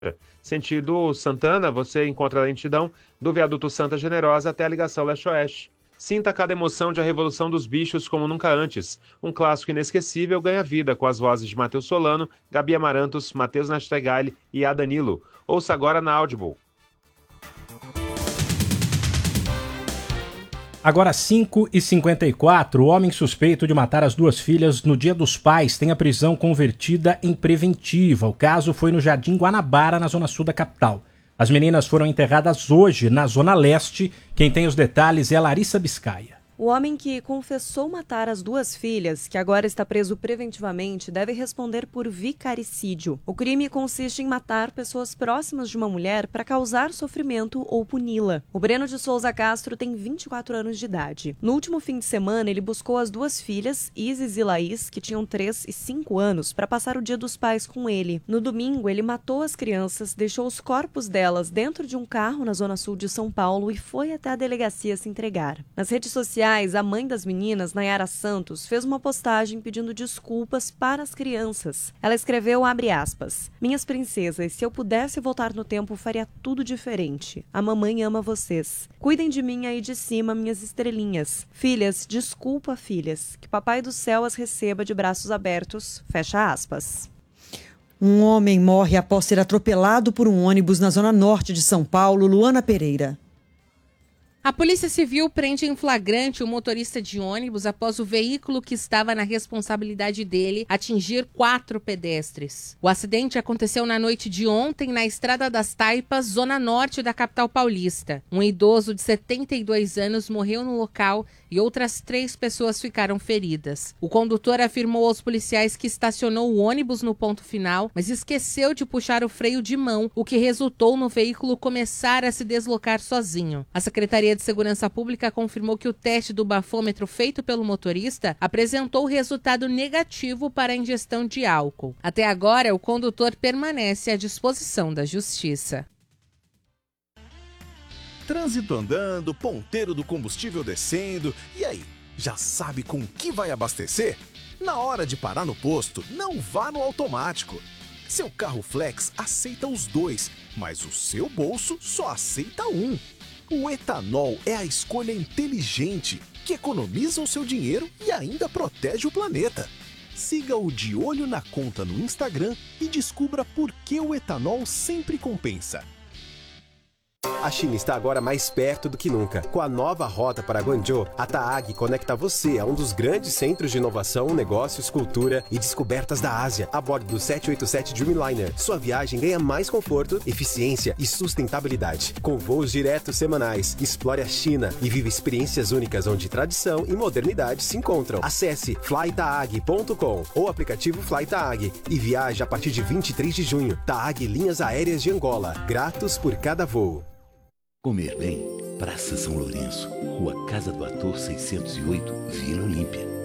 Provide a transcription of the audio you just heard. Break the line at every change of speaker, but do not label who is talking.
Sentido Santana, você encontra a lentidão do viaduto Santa Generosa até a ligação leste-oeste. Sinta cada emoção de A Revolução dos Bichos como nunca antes. Um clássico inesquecível ganha vida com as vozes de Matheus Solano, Gabi Amarantos, Matheus Nastegali e A Danilo. Ouça agora na Audible.
Agora 5h54, o homem suspeito de matar as duas filhas no Dia dos Pais tem a prisão convertida em preventiva. O caso foi no Jardim Guanabara, na zona sul da capital. As meninas foram enterradas hoje na zona leste. Quem tem os detalhes é a Larissa Biscaia.
O homem que confessou matar as duas filhas, que agora está preso preventivamente, deve responder por vicaricídio. O crime consiste em matar pessoas próximas de uma mulher para causar sofrimento ou puni-la. O Breno de Souza Castro tem 24 anos de idade. No último fim de semana, ele buscou as duas filhas, Isis e Laís, que tinham 3 e 5 anos, para passar o Dia dos Pais com ele. No domingo, ele matou as crianças, deixou os corpos delas dentro de um carro na zona sul de São Paulo e foi até a delegacia se entregar. Nas redes sociais, a mãe das meninas, Nayara Santos, fez uma postagem pedindo desculpas para as crianças. Ela escreveu, abre aspas, "Minhas princesas, se eu pudesse voltar no tempo, faria tudo diferente. A mamãe ama vocês. Cuidem de mim aí de cima, minhas estrelinhas. Filhas, desculpa, filhas. Que Papai do Céu as receba de braços abertos." Fecha aspas.
Um homem morre após ser atropelado por um ônibus na zona norte de São Paulo. Luana Pereira.
A Polícia Civil prende em flagrante o motorista de ônibus após o veículo que estava na responsabilidade dele atingir 4 pedestres. O acidente aconteceu na noite de ontem na Estrada das Taipas, zona norte da capital paulista. Um idoso de 72 anos morreu no local e outras 3 pessoas ficaram feridas. O condutor afirmou aos policiais que estacionou o ônibus no ponto final, mas esqueceu de puxar o freio de mão, o que resultou no veículo começar a se deslocar sozinho. A Secretaria de Segurança Pública confirmou que o teste do bafômetro feito pelo motorista apresentou resultado negativo para a ingestão de álcool. Até agora, o condutor permanece à disposição da Justiça.
Trânsito andando, ponteiro do combustível descendo. E aí, já sabe com que vai abastecer? Na hora de parar no posto, não vá no automático. Seu carro flex aceita os dois, mas o seu bolso só aceita um. O etanol é a escolha inteligente, que economiza o seu dinheiro e ainda protege o planeta. Siga o De Olho na Conta no Instagram e descubra por que o etanol sempre compensa.
A China está agora mais perto do que nunca. Com a nova rota para Guangzhou, a TAAG conecta você a um dos grandes centros de inovação, negócios, cultura e descobertas da Ásia, a bordo do 787 Dreamliner. Sua viagem ganha mais conforto, eficiência e sustentabilidade. Com voos diretos semanais, explore a China e viva experiências únicas onde tradição e modernidade se encontram. Acesse flytaag.com ou aplicativo FlyTaag e viaje a partir de 23 de junho. TAAG Linhas Aéreas de Angola. Gratos por cada voo.
Comer bem, Praça São Lourenço, Rua Casa do Ator 608, Vila Olímpia.